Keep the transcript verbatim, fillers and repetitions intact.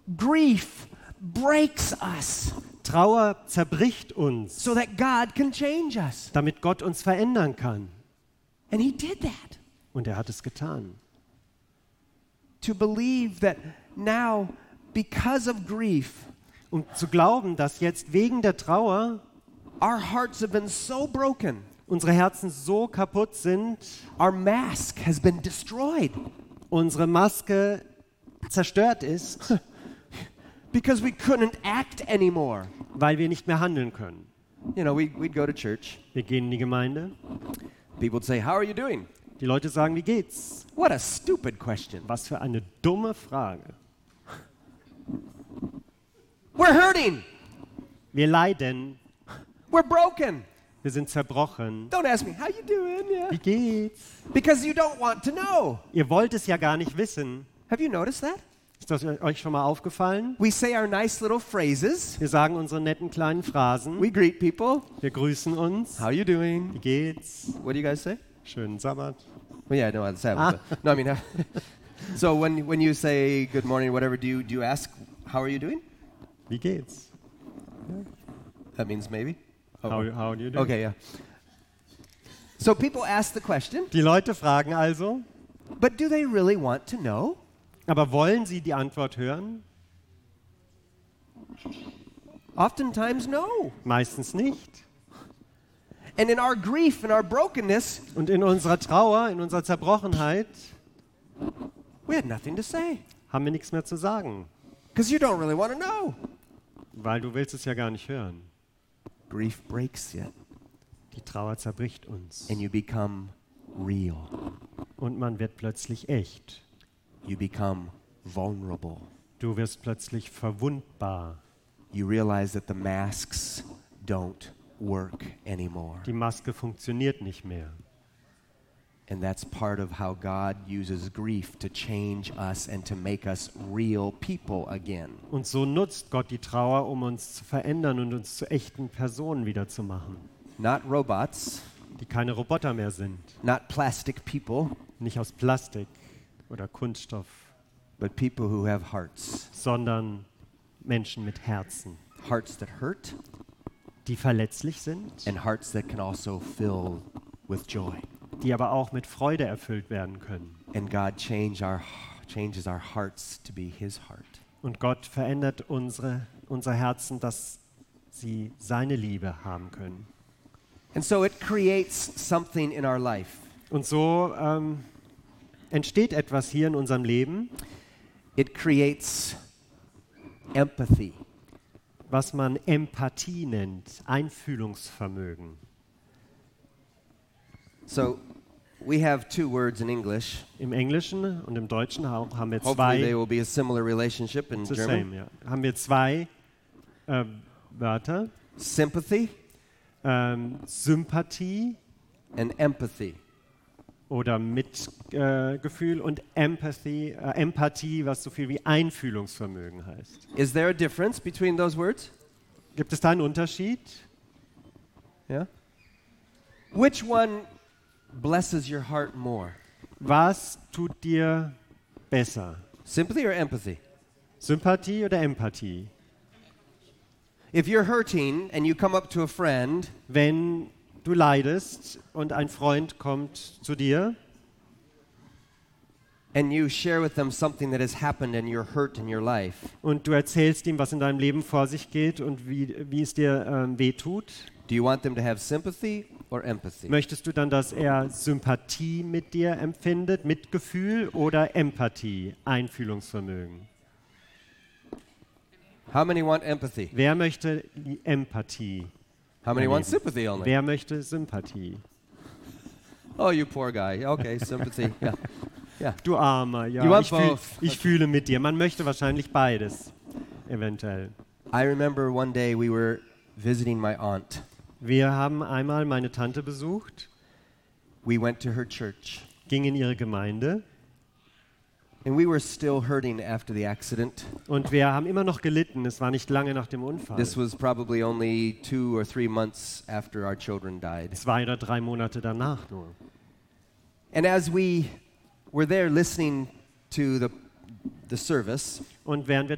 Grief breaks us Trauer zerbricht uns, so that God can change us. damit Gott uns verändern kann. And he did that. Und er hat es getan. To believe that now, because of grief, Um zu glauben, dass jetzt wegen der Trauer our hearts have been so broken. unsere Herzen so kaputt sind, Our mask has been destroyed unsere Maske zerstört ist, because we couldn't act anymore. weil wir nicht mehr handeln können. You know, we, we'd go to church. Wir gehen in die Gemeinde, People would say, how are you doing? die Leute sagen, wie geht's? What a stupid question. Was für eine dumme Frage. We're hurting. Wir leiden, We're broken. wir sind zerbrochen. Don't ask me, how you doing? Yeah. Wie geht's? Because you don't want to know. Ihr wollt es ja gar nicht wissen. Have you noticed that? Ist das euch schon mal aufgefallen? We say our nice little phrases. Wir sagen unsere netten kleinen Phrasen. We greet people. Wir grüßen uns. How you doing? Wie geht's? What do you guys say? Schönen Sabbat. Well, yeah, no, that's Sabbath. but- No, I mean, so when when you say good morning, or whatever, do you do you ask how are you doing? Wie geht's? That means maybe. Oh, How, how do you do? okay, yeah. So people ask the question, Die Leute fragen also, but do they really want to know? aber wollen sie die Antwort hören? Oftentimes, no. Meistens nicht. And in our grief and our brokenness, Und in unserer Trauer, in unserer Zerbrochenheit we had nothing to say haben wir nichts mehr zu sagen, because you don't really want to know. weil du willst es ja gar nicht hören. Grief breaks you, Die Trauer zerbricht uns and you become real. und man wird plötzlich echt. You become vulnerable. Du wirst plötzlich verwundbar. You realize that the masks don't work anymore. Die Maske funktioniert nicht mehr. And that's part of how God uses grief to change us and to make us real people again. Und so nutzt Gott die Trauer, um uns zu verändern und uns zu echten Personen wiederzumachen, Not robots, die keine Roboter mehr sind, not plastic people, nicht aus Plastik oder Kunststoff, but people who have hearts. sondern Menschen mit Herzen, Hearts that hurt die verletzlich sind, and hearts that can also fill with joy. die aber auch mit Freude erfüllt werden können. And God change our, changes our hearts to be His heart. Und Gott verändert unsere, unser Herzen, dass sie seine Liebe haben können. And so it creates something in our life. Und so ähm, entsteht etwas hier in unserem Leben, It creates empathy. was man Empathie nennt, Einfühlungsvermögen. So we have two words in English. Im Englischen und im Deutschen ha- haben wir Hopefully they zwei, will be a similar relationship in it's the German. same, ja. haben wir zwei äh, Wörter, Sympathy ähm, Sympathie and empathy. oder Mitgefühl äh, Gefühl und Empathy, äh, Empathie, was so viel wie Einfühlungsvermögen heißt. Is there a difference between those words? Gibt es da einen Unterschied? Yeah. Which one blesses your heart more? Was tut dir besser? Sympathy or empathy? Sympathie oder Empathie? If you're hurting and you come up to a friend Wenn du leidest und ein Freund kommt zu dir and you share with them something that has happened and you're hurt in your life, und du erzählst ihm, was in deinem Leben vor sich geht und wie, wie es dir ähm, wehtut, do you want them to have sympathy or empathy? möchtest du dann, dass er Sympathie mit dir empfindet, Mitgefühl oder Empathie, Einfühlungsvermögen? How many want empathy? Wer möchte die Empathie? How many want erleben? sympathy only? Wer möchte Sympathie? Oh, you poor guy. Okay, sympathy. Yeah. Yeah. Du Armer, ja, You want ich, fühl, both. ich fühle mit dir. Man möchte wahrscheinlich beides, eventuell. I remember one day we were visiting my aunt. Wir haben einmal meine Tante besucht, We went to her church, gingen in ihre Gemeinde and we were still hurting after the accident. und wir haben immer noch gelitten. Es war nicht lange nach dem Unfall. This was probably only two or three months after our children died. Zwei oder drei Monate danach nur. And as we were there listening to the, the service, Und während wir